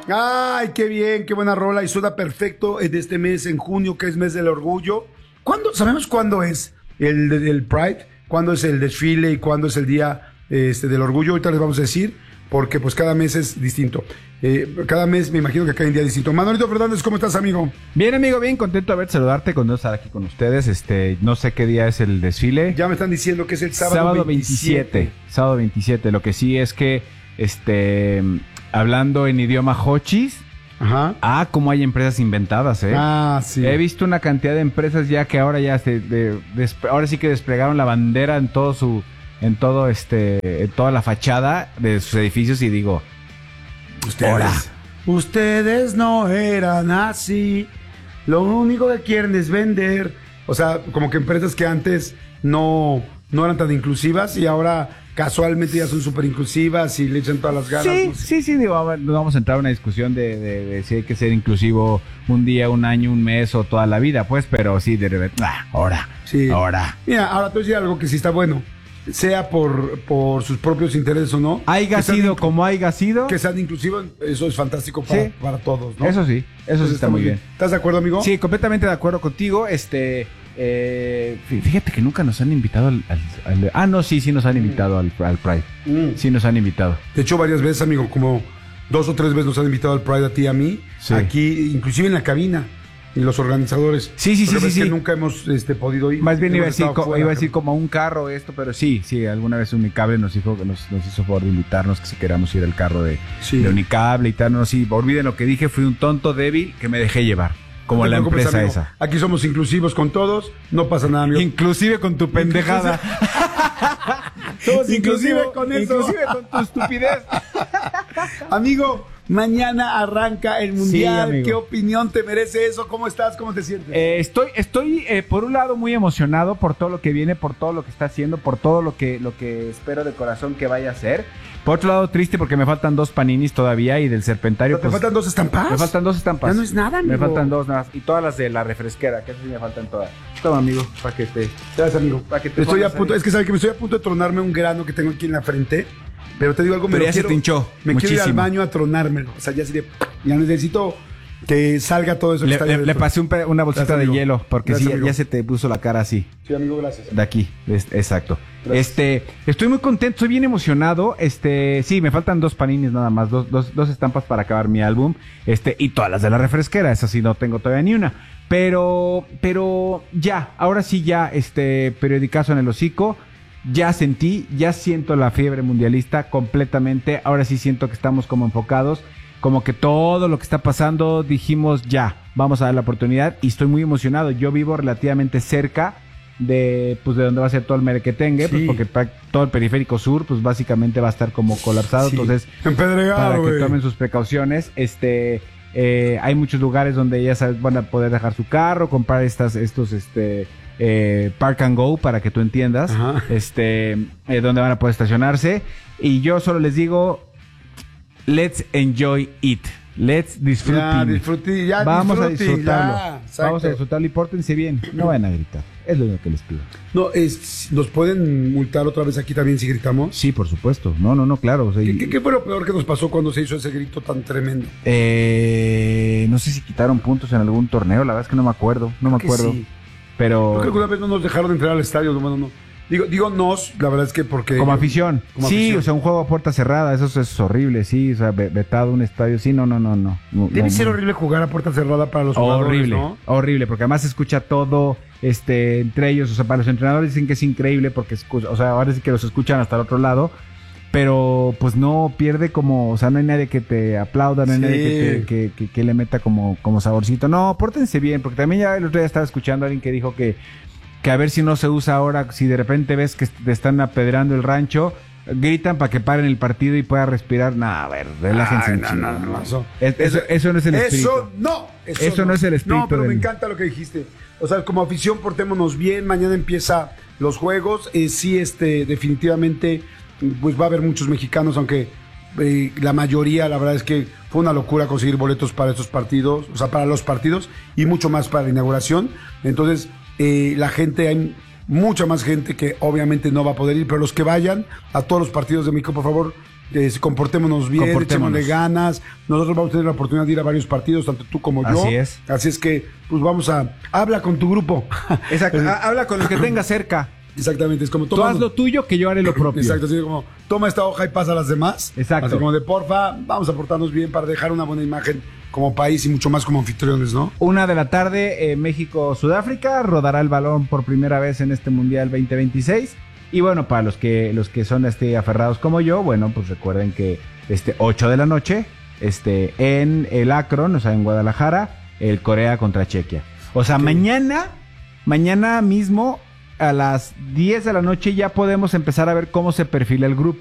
Ay, qué bien, qué buena rola y suena perfecto de este mes en junio, que es mes del orgullo. ¿Sabemos cuándo es el Pride? ¿Cuándo es el desfile y cuándo es el día del orgullo? Ahorita les vamos a decir, porque pues cada mes es distinto. Cada mes me imagino que cada día es distinto. Manolito Fernández, ¿cómo estás, amigo? Bien, amigo, bien contento de saludarte, contento de estar aquí con ustedes. No sé qué día es el desfile. Ya me están diciendo que es el sábado 27. Sábado 27. Lo que sí es que, hablando en idioma hochis. Ajá. Cómo hay empresas inventadas, ¿eh? Sí. He visto una cantidad de empresas ya que ahora ya ahora sí que desplegaron la bandera en toda la fachada de sus edificios y digo, Ustedes no eran así. Lo único que quieren es vender. O sea, como que empresas que antes no eran tan inclusivas y ahora casualmente ya son súper inclusivas y le echan todas las ganas. Sí, no sé. sí, digo, vamos a entrar a una discusión de si hay que ser inclusivo un día, un año, un mes o toda la vida, pues, pero sí, de repente, ahora. Mira, ahora te voy a decir algo que sí está bueno, sea por sus propios intereses o no. Haiga sido como haya sido. Que sean inclusivos, eso es fantástico para todos, ¿no? Eso sí, eso sí está muy bien. ¿Estás de acuerdo, amigo? Sí, completamente de acuerdo contigo, fíjate que nunca nos han invitado sí nos han invitado al Pride. Sí nos han invitado. De hecho, varias veces, amigo, como 2 o 3 veces nos han invitado al Pride a ti y a mí. Sí. Aquí, inclusive en la cabina, y los organizadores. Sí. Que nunca hemos podido ir. Más bien iba a decir como un carro pero sí, alguna vez Unicable nos hizo favor de invitarnos que si queríamos ir al carro de Unicable y tal. No, sí, olviden lo que dije, fui un tonto débil que me dejé llevar. Como la empresa amigo. esa. Aquí somos inclusivos con todos, no pasa nada, amigo. Inclusive con tu pendejada. Somos inclusive con eso. Inclusive con tu estupidez. Amigo, mañana arranca el Mundial. Sí, ¿qué opinión te merece eso? ¿Cómo estás? ¿Cómo te sientes? Estoy por un lado muy emocionado por todo lo que viene, por todo lo que está haciendo, por todo lo que espero de corazón que vaya a ser. Por otro lado, triste porque me faltan 2 paninis todavía y del Serpentario. ¿Te faltan 2 estampas? Me faltan 2 estampas. Ya no es nada, amigo. Me faltan 2 nada. Y todas las de la refresquera, que esas sí me faltan todas. Toma, amigo, para que te... Gracias, amigo. Para que te estoy a pongas punto, ahí. es que sabes que me estoy a punto de tronarme un grano que tengo aquí en la frente. Pero te digo algo, Pero ya se te hinchó. Me quiero ir al baño a tronármelo. O sea, ya necesito que salga todo eso que está ahí Le pasé una bolsita Gracias, de amigo. hielo, porque Gracias, sí, amigo. ya se te puso la cara así. Sí, amigo, gracias. De aquí, exacto. Gracias. Estoy muy contento, estoy bien emocionado. Sí, me faltan 2 paninis nada más, dos estampas para acabar mi álbum. Y todas las de la refresquera, esas sí no tengo todavía ni una. Pero ya, ahora sí ya, periodicazo en el hocico. Ya siento la fiebre mundialista completamente. Ahora sí siento que estamos como enfocados. Como que todo lo que está pasando, dijimos ya, vamos a dar la oportunidad. Y estoy muy emocionado. Yo vivo relativamente cerca de donde va a ser todo el merequetengue, Sí. pues porque todo el periférico sur, pues básicamente va a estar como colapsado. Sí. Entonces, Empedregado, para que güey. tomen sus precauciones. Hay muchos lugares donde ya sabes, van a poder dejar su carro, comprar estos Park and Go, para que tú entiendas. Ajá. Donde van a poder estacionarse. Y yo solo les digo, let's enjoy it. Let's disfruting. Vamos a disfrutarlo. Vamos a disfrutarlo y pórtense bien. No vayan a gritar. Es lo único que les pido. No, ¿nos pueden multar otra vez aquí también si gritamos? Sí, por supuesto. No, claro. O sea, ¿Qué fue lo peor que nos pasó cuando se hizo ese grito tan tremendo? No sé si quitaron puntos en algún torneo. La verdad es que no me acuerdo. Sí. Pero... Yo creo que una vez no nos dejaron entrar al estadio. No. Digo nos, la verdad es que porque... Como afición. Como Sí, afición. o sea, un juego a puerta cerrada, eso es horrible, sí, o sea, vetado un estadio, sí, no. Debe ser horrible jugar a puerta cerrada para los jugadores, Horrible, ¿no? horrible, porque además se escucha todo, entre ellos, o sea, para los entrenadores dicen que es increíble porque, o sea, ahora sí que los escuchan hasta el otro lado, pero pues no pierde como, o sea, no hay nadie que te aplauda, no hay Sí. nadie que le meta como saborcito. No, pórtense bien, porque también ya el otro día estaba escuchando a alguien que dijo que a ver si no se usa ahora, si de repente ves que te están apedrando el rancho, gritan para que paren el partido y pueda respirar. Nah, a ver, relájense. Ay, un chingo. no. Eso no es el espíritu. Eso no es el espíritu No, pero del- me encanta lo que dijiste. O sea, como afición, portémonos bien. Mañana empieza los juegos. Sí, definitivamente, pues va a haber muchos mexicanos, aunque la mayoría, la verdad es que fue una locura conseguir boletos para estos partidos, o sea, para los partidos y mucho más para la inauguración. Entonces, la gente, hay mucha más gente que obviamente no va a poder ir, pero los que vayan a todos los partidos de México, por favor, comportémonos bien, echémosle ganas. Nosotros vamos a tener la oportunidad de ir a varios partidos, tanto tú como yo. Así es que, pues habla con tu grupo. Exacto, habla con los que tengas cerca. Exactamente, es como tú haz lo tuyo, que yo haré lo propio. Exacto, así como toma esta hoja y pasa a las demás. Exacto. Así como de porfa, vamos a portarnos bien para dejar una buena imagen como país y mucho más como anfitriones, ¿no? 1:00 p.m, México-Sudáfrica, rodará el balón por primera vez en este Mundial 2026. Y bueno, para los que son aferrados como yo, bueno, pues recuerden que 8:00 p.m, en el Akron, o sea, en Guadalajara, el Corea contra Chequia. O sea, mañana mismo a las 10:00 p.m. ya podemos empezar a ver cómo se perfila el grupo.